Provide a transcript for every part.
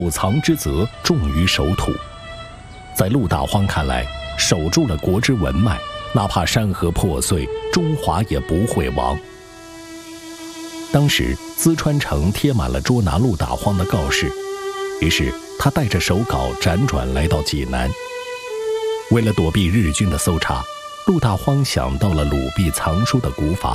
储藏之责重于守土。在陆大荒看来，守住了国之文脉，哪怕山河破碎，中华也不会亡。当时淄川城贴满了捉拿陆大荒的告示，于是他带着手稿辗转来到济南。为了躲避日军的搜查，陆大荒想到了鲁壁藏书的古法。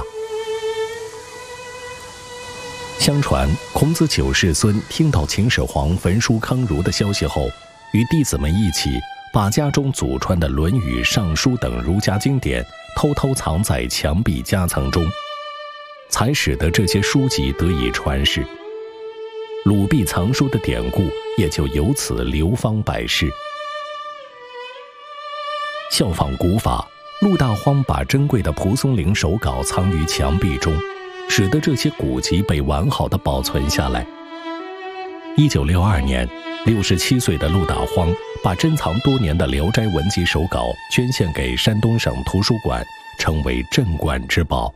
相传孔子9世孙听到秦始皇焚书坑儒的消息后，与弟子们一起把家中祖传的《论语》《尚书》等儒家经典偷偷藏在墙壁夹层中，才使得这些书籍得以传世。鲁壁藏书的典故也就由此流芳百世。效仿古法，陆大荒把珍贵的蒲松龄手稿藏于墙壁中，使得这些古籍被完好的保存下来。1962年，67岁的陆大荒把珍藏多年的《聊斋文集》手稿捐献给山东省图书馆，成为镇馆之宝。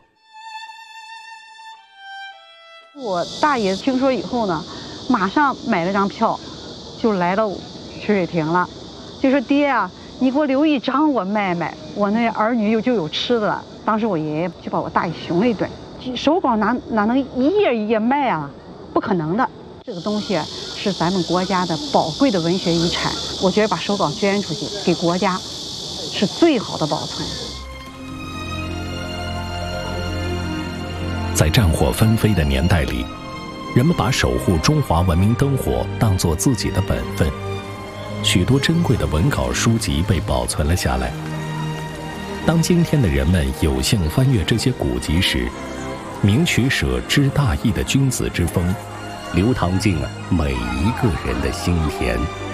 我大爷听说以后呢，马上买了张票，就来到曲水亭了，就说：“爹啊，你给我留一张，我卖卖，我那儿女就有吃的了。”当时我爷爷就把我大爷熊了一顿，手稿哪能一页一页卖啊？不可能的，这个东西是咱们国家的宝贵的文学遗产，我觉得把手稿捐出去给国家，是最好的保存。 在战火纷飞的年代里，人们把守护中华文明灯火当作自己的本分，许多珍贵的文稿书籍被保存了下来。当今天的人们有幸翻阅这些古籍时，明取舍知大义的君子之风流淌进了每一个人的心田。